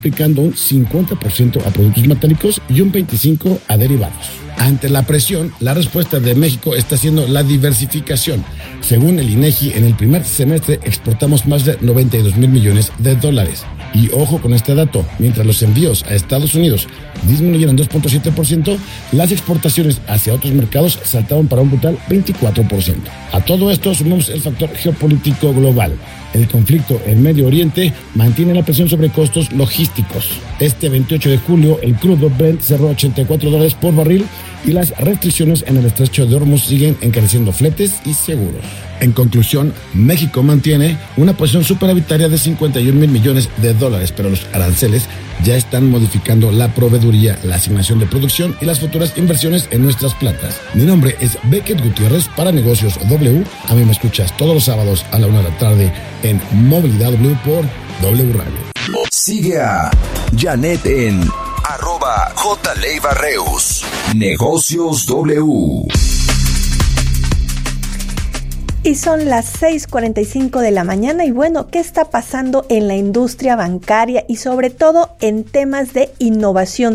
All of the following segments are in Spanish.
aplicando un 50% a productos metálicos y un 25% a derivados. Ante la presión, la respuesta de México está siendo la diversificación. Según el INEGI, en el primer semestre exportamos más de 92 mil millones de dólares. Y ojo con este dato, mientras los envíos a Estados Unidos disminuyeron 2.7%, las exportaciones hacia otros mercados saltaron para un brutal 24%. A todo esto sumamos el factor geopolítico global. El conflicto en Medio Oriente mantiene la presión sobre costos logísticos. Este 28 de julio, el crudo Brent cerró a $84 por barril y las restricciones en el estrecho de Hormuz siguen encareciendo fletes y seguros. En conclusión, México mantiene una posición superavitaria de 51 mil millones de dólares, pero los aranceles ya están modificando la proveeduría, la asignación de producción y las futuras inversiones en nuestras plantas. Mi nombre es Beckett Gutiérrez para Negocios W. A mí me escuchas todos los sábados a la 1 de la tarde en Movilidad W por W Radio. Sigue a Janet en @JLeiva-Reus. Negocios W. Y son las 6:45 de la mañana y bueno, ¿qué está pasando en la industria bancaria y sobre todo en temas de innovación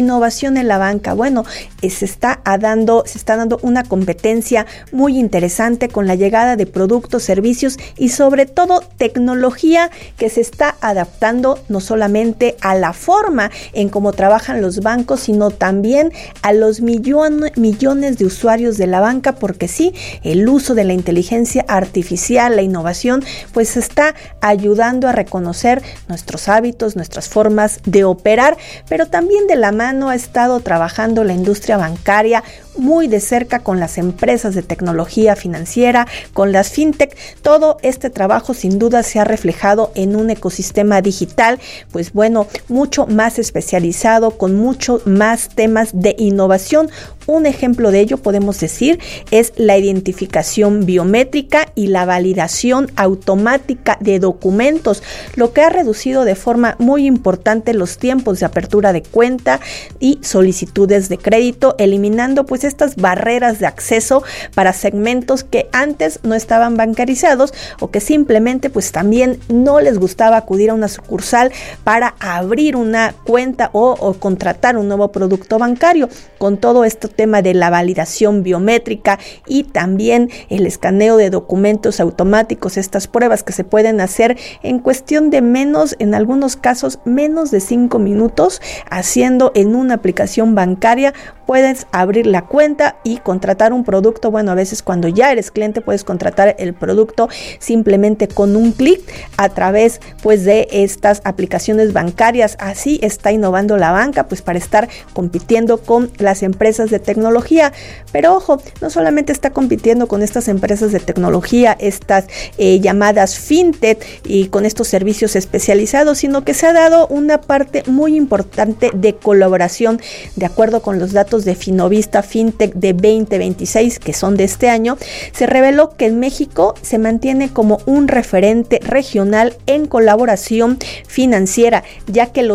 en la banca? Bueno, se está dando una competencia muy interesante con la llegada de productos, servicios y sobre todo tecnología que se está adaptando no solamente a la forma en cómo trabajan los bancos, sino también a los millones de usuarios de la banca, porque sí, el uso de la inteligencia artificial, la innovación, pues está ayudando a reconocer nuestros hábitos, nuestras formas de operar, pero también de la mano ha estado trabajando la industria bancaria muy de cerca con las empresas de tecnología financiera, con las fintech. Todo este trabajo sin duda se ha reflejado en un ecosistema digital, pues bueno, mucho más especializado, con mucho más temas de innovación. Un ejemplo de ello, podemos decir, es la identificación biométrica y la validación automática de documentos, lo que ha reducido de forma muy importante los tiempos de apertura de cuenta y solicitudes de crédito, eliminando pues estas barreras de acceso para segmentos que antes no estaban bancarizados o que simplemente pues también no les gustaba acudir a una sucursal para abrir una cuenta o contratar un nuevo producto bancario. Con todo este tema de la validación biométrica y también el escaneo de documentos automáticos, estas pruebas que se pueden hacer en cuestión de en algunos casos menos de 5 minutos, haciendo en una aplicación bancaria, puedes abrir la cuenta y contratar un producto. Bueno, a veces cuando ya eres cliente puedes contratar el producto simplemente con un clic a través pues de estas aplicaciones bancarias. Así está innovando la banca pues para estar compitiendo con las empresas de tecnología. Pero ojo, no solamente está compitiendo con estas empresas de tecnología, estas llamadas fintech y con estos servicios especializados, sino que se ha dado una parte muy importante de colaboración. De acuerdo con los datos de Finovista Fintech de 2026, que son de este año, se reveló que en México se mantiene como un referente regional en colaboración financiera, ya que el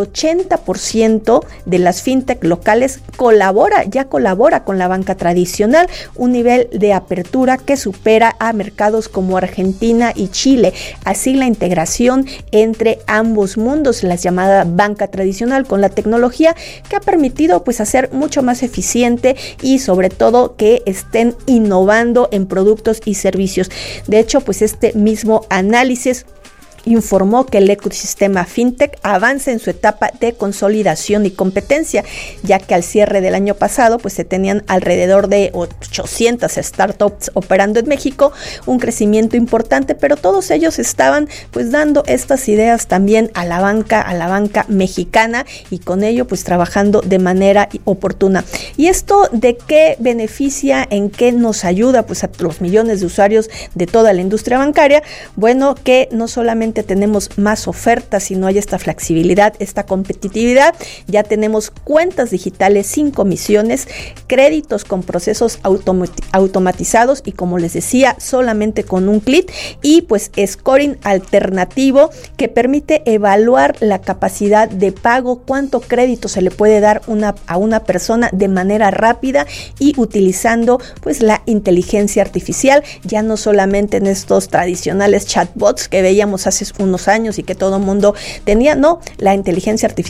80% de las fintech locales colabora con la banca tradicional, un nivel de apertura que supera a mercados como Argentina y Chile. Así la integración entre ambos mundos, la llamada banca tradicional con la tecnología, que ha permitido pues hacer mucho más eficiente y sobre todo que estén innovando en productos y servicios. De hecho, pues este mismo análisis informó que el ecosistema fintech avanza en su etapa de consolidación y competencia, ya que al cierre del año pasado pues se tenían alrededor de 800 startups operando en México, un crecimiento importante, pero todos ellos estaban pues dando estas ideas también a la banca mexicana y con ello pues trabajando de manera oportuna. ¿Y esto de qué beneficia, en qué nos ayuda pues a los millones de usuarios de toda la industria bancaria? Bueno, que no solamente tenemos más ofertas, sino hay esta flexibilidad, esta competitividad. Ya tenemos cuentas digitales sin comisiones, créditos con procesos automatizados y, como les decía, solamente con un clic, y pues scoring alternativo que permite evaluar la capacidad de pago, cuánto crédito se le puede dar a una persona de manera rápida y utilizando pues la inteligencia artificial, ya no solamente en estos tradicionales chatbots que veíamos hace hace unos años y que todo mundo tenía. No, la inteligencia artificial